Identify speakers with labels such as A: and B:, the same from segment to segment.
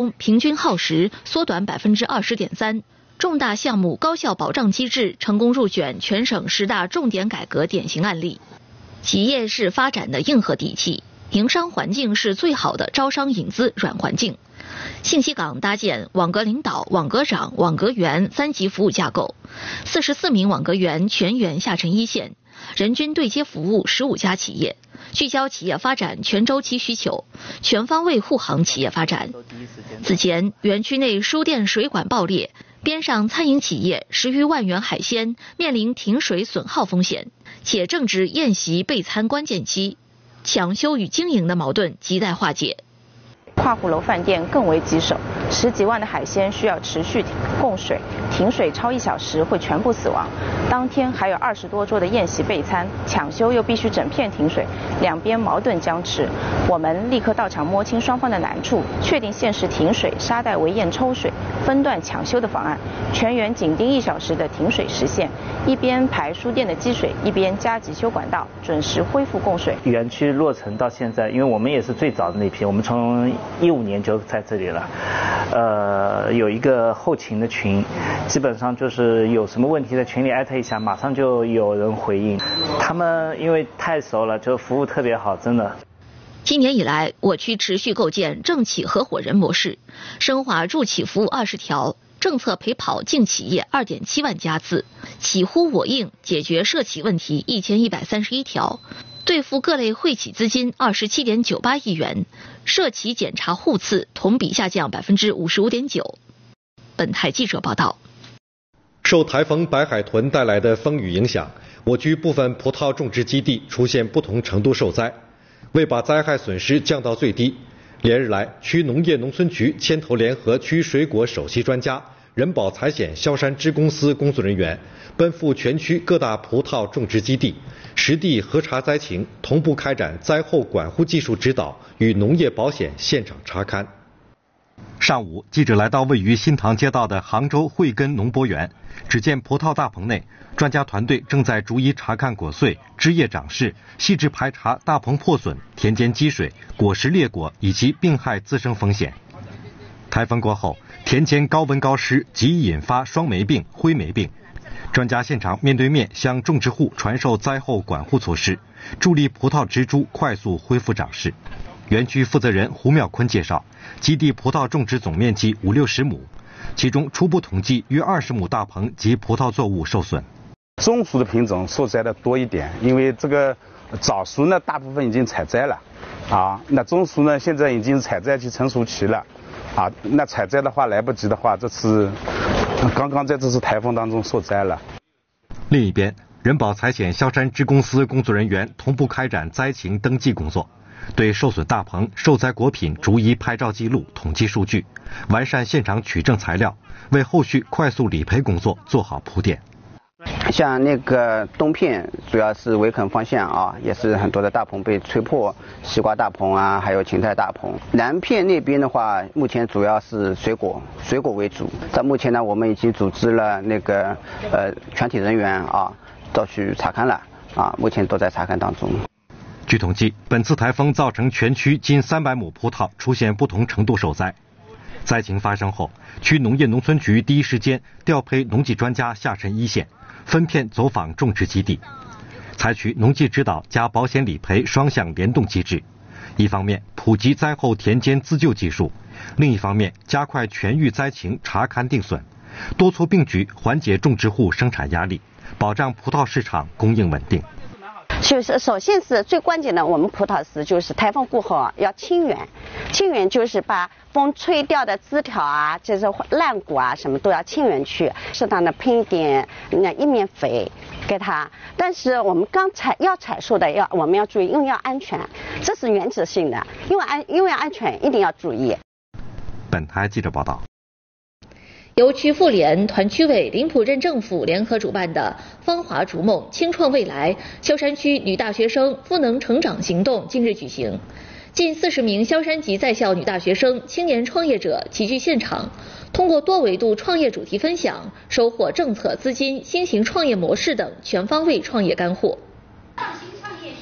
A: 工平均耗时缩短20.3%。重大项目高效保障机制成功入选全省10大重点改革典型案例。企业是发展的硬核底气，营商环境是最好的招商引资软环境。信息港搭建网格领导、网格长、网格员3级服务架构，44名网格员全员下沉一线，人均对接服务15家企业，聚焦企业发展全周期需求，全方位护航企业发展。此前，园区内输电水管爆裂，边上餐饮企业10余万元海鲜面临停水损耗风险，且正值宴席备餐关键期，抢修与经营的矛盾亟待化解。
B: 跨户楼饭店更为棘手，10几万的海鲜需要持续供水，停水超1小时会全部死亡。当天还有20多桌的宴席备餐，抢修又必须整片停水，两边矛盾僵持。我们立刻到场摸清双方的难处，确定限时停水、沙袋围堰抽水、分段抢修的方案，全员紧盯1小时的停水时限，一边排输电的积水，一边加急修管道，准时恢复供水。
C: 园区落成到现在，因为我们也是最早的那批，我们从15年就在这里了，有一个后勤的群，基本上就是有什么问题在群里艾特一下，马上就有人回应。他们因为太熟了，就服务特别好，真的。
A: 今年以来，我区持续构建政企合伙人模式，深化助企服务20条，政策陪跑进企业2.7万家次，企呼我应解决涉企问题1131条。兑付各类惠企资金27.98亿元，涉企检查户次同比下降55.9%。本台记者报道。
D: 受台风白海豚带来的风雨影响，我区部分葡萄种植基地出现不同程度受灾。为把灾害损失降到最低，连日来，区农业农村局牵头联合区水果首席专家、人保财险萧山支公司工作人员，奔赴全区各大葡萄种植基地，实地核查灾情，同步开展灾后管护技术指导与农业保险现场查勘。上午，记者来到位于新塘街道的杭州惠根农播园，只见葡萄大棚内，专家团队正在逐一查看果穗、枝叶长势，细致排查大棚破损、田间积水、果实裂果以及病害滋生风险。台风过后，田间高温高湿极易引发双霉病、灰霉病。专家现场面对面向种植户传授灾后管护措施，助力葡萄植株快速恢复长势。园区负责人胡淼坤介绍，基地葡萄种植总面积50-60亩，其中初步统计约20亩大棚及葡萄作物受损。
E: 中熟的品种受灾的多一点，因为这个早熟呢大部分已经采摘了，那中熟呢现在已经采摘期成熟期了，那采摘的话来不及的话，这次刚刚在这次台风当中受灾了。
D: 另一边，人保财险萧山支公司工作人员同步开展灾情登记工作，对受损大棚、受灾果品逐一拍照记录、统计数据，完善现场取证材料，为后续快速理赔工作做好铺垫。
F: 像那个东片主要是围垦方向也是很多的大棚被吹破，西瓜大棚还有芹菜大棚。南片那边的话，目前主要是水果为主。到目前呢，我们已经组织了那个全体人员都去查勘了目前都在查勘当中。
D: 据统计，本次台风造成全区近300亩葡萄出现不同程度受灾。灾情发生后，区农业农村局第一时间调配农技专家下沉一线，分片走访种植基地，采取农技指导加保险理赔双向联动机制。一方面普及灾后田间自救技术，另一方面加快全域灾情查勘定损，多措并举缓解种植户生产压力，保障葡萄市场供应稳定。
G: 就是首先是最关键的，我们葡萄是就是台风过后要清园，清园就是把风吹掉的枝条就是烂谷什么都要清园去，适当的喷一点一面肥给它。但是我们要采收的我们要注意，因为要安全，这是原则性的，因为安全一定要注意。
D: 本台记者报道。
A: 由区妇联、团区委、临浦镇政府联合主办的“芳华逐梦，轻创未来”萧山区女大学生赋能成长行动近日举行。近40名萧山籍在校女大学生、青年创业者齐聚现场，通过多维度创业主题分享，收获政策、资金、新型创业模式等全方位创业干货。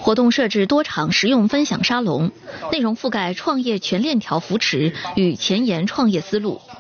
A: 活动设置多场实用分享沙龙，内容覆盖创业全链条扶持与前沿创业思路。